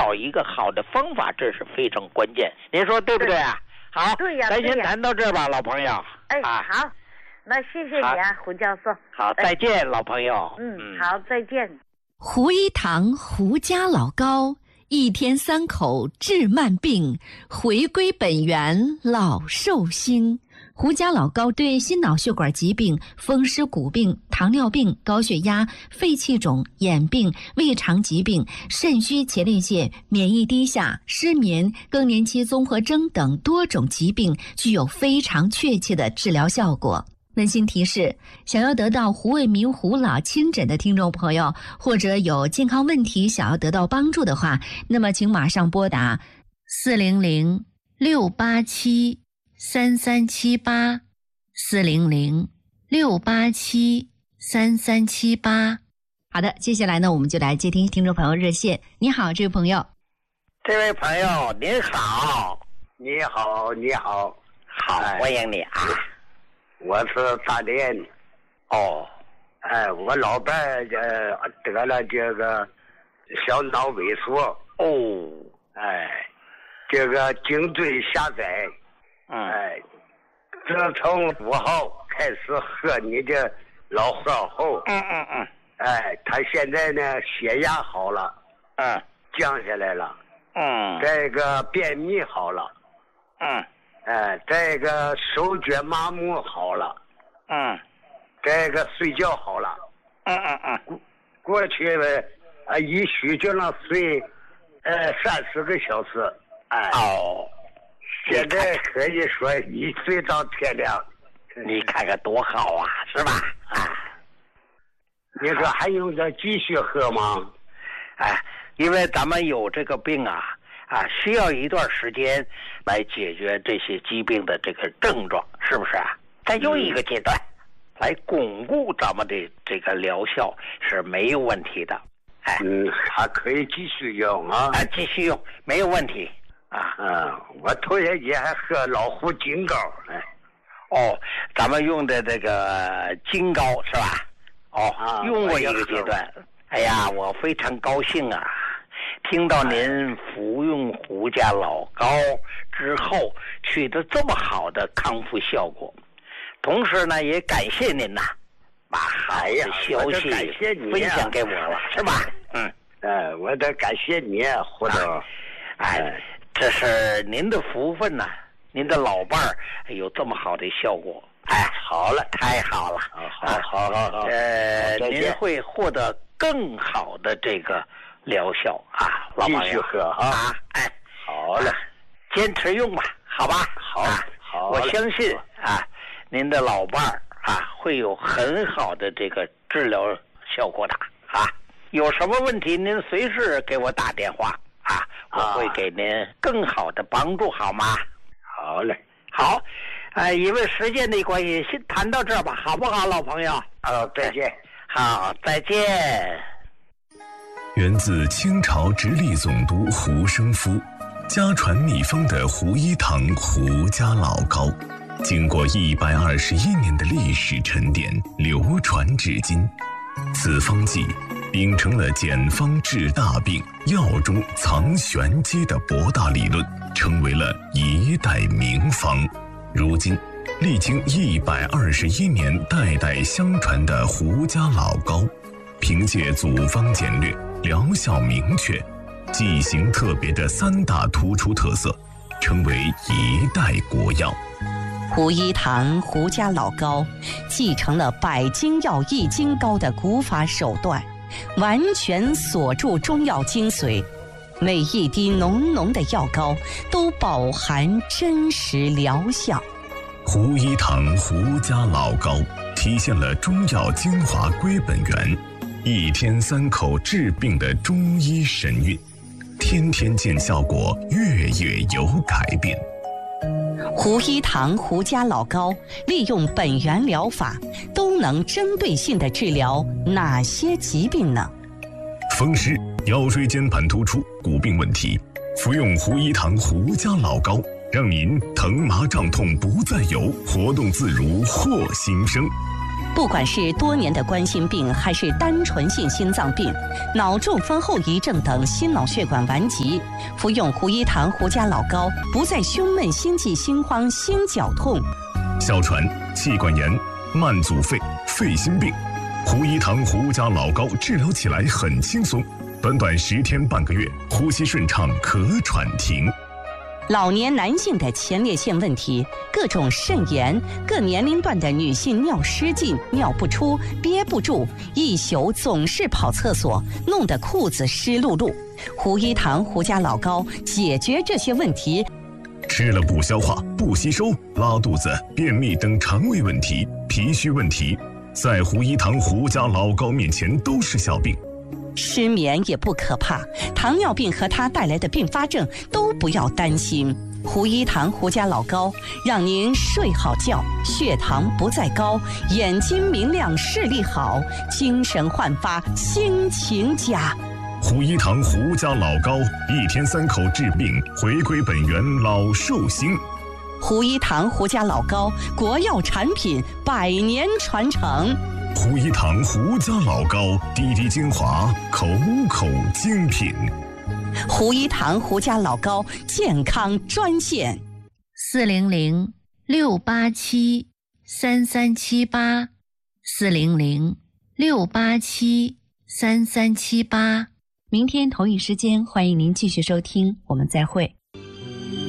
找一个好的方法，这是非常关键。您说对不对啊？好， 对呀， 咱先谈到这儿吧，老朋友。 好，那谢谢你啊，胡教授。 好，再见，老朋友。 好，再见。 胡一堂胡家老高，一天3口治慢病，回归本源老寿星。胡家老高对心脑血管疾病、风湿骨病、糖尿病、高血压、肺气肿、眼病、胃肠疾病、肾虚前列腺、免疫低下、失眠、更年期综合征等多种疾病具有非常确切的治疗效果。温馨提示：想要得到胡卫民胡老亲诊的听众朋友，或者有健康问题想要得到帮助的话，那么请马上拨打400-687-3378，400-687-3378。好的，接下来呢，我们就来接听听众朋友热线。你好，这位朋友。 这位朋友您好。 你好，你好。 好，欢迎你啊。 我是大连。我老伴得了这个小脑萎缩。这个颈椎狭窄。自从5号开始喝你的老喝后，他现在呢血压好了，降下来了，这个便秘好了，这个手脚麻木好了，这个睡觉好了，过去一宿就能睡30个小时，现在可以说一睡到天亮。 你看看多好啊，是吧？ 你说还用着继续喝吗？ 因为咱们有这个病需要一段时间来解决这些疾病的这个症状，是不是啊？再用一个阶段来巩固咱们的这个疗效是没有问题的。 还可以继续用继续用没有问题。 我头些节还喝老虎金膏。 咱们用的这个金膏是吧？用过一个阶段。哎呀，我非常高兴啊！听到您服用胡家老膏之后取得这么好的康复效果，同时呢，也感谢您呐，把好的消息分享给我了，是吧？ 我得感谢你，胡总。 这是您的福分呐，您的老伴儿有这么好的效果。好了，太好了。好。您会获得更好的这个疗效老朋友。 继续喝好了， 坚持用吧，好吧？好，我相信您的老伴儿会有很好的这个治疗效果的有什么问题您随时给我打电话我会给您更好的帮助，好吗？ 好嘞。 好，因为时间的关系，先谈到这儿吧，好不好，老朋友？ 再见。 好，再见。 源自清朝直隶总督胡生夫，家传秘方的胡一堂胡家老膏，经过121年的历史沉淀，流传至今。此方剂秉承了简方治大病、药中藏玄机的博大理论，成为了一代名方。如今历经121年代代相传的胡家老膏，凭借组方简略、疗效明确、剂型特别的3大突出特色，成为一代国药。 胡一堂胡家老膏继承了百金药易筋膏的古法手段，完全锁住中药精髓，每一滴浓浓的药膏都饱含真实疗效。 胡一堂胡家老膏体现了中药精华归本源，一天3口治病的中医神韵，天天见效果，月月有改变。 胡一堂胡家老膏利用本源疗法，都能针对性地治疗哪些疾病呢？ 风湿、腰椎间盘突出、骨病问题，服用胡一堂胡家老膏，让您疼麻胀痛不再有，活动自如获新生。 不管是多年的冠心病，还是单纯性心脏病、脑中风后遗症等心脑血管顽疾，服用胡一堂胡家老膏，不再胸闷、心悸、心慌、心绞痛。 哮喘、气管炎、慢阻肺、肺心病，胡一堂胡家老膏治疗起来很轻松，短短10天半个月，呼吸顺畅，咳喘停。 老年男性的前列腺问题，各种肾炎，各年龄段的女性尿失禁、尿不出、憋不住，一宿总是跑厕所，弄得裤子湿漉漉。胡一堂胡家老膏解决这些问题。 吃了不消化、不吸收、拉肚子、便秘等肠胃问题、脾虚问题，在胡一堂胡家老膏面前都是小病。 失眠也不可怕，糖尿病和它带来的并发症都不要担心。胡一堂胡家老膏让您睡好觉，血糖不再高，眼睛明亮，视力好，精神焕发，心情佳。 胡一堂胡家老膏，1天3口治病，回归本源，老寿星。 胡一堂胡家老膏，国药产品，100年传承。 胡一堂胡家老膏，滴滴精华，口口精品。 胡一堂胡家老膏健康专线 400-687-3378，400-687-3378。明天同一时间，欢迎您继续收听，我们再会。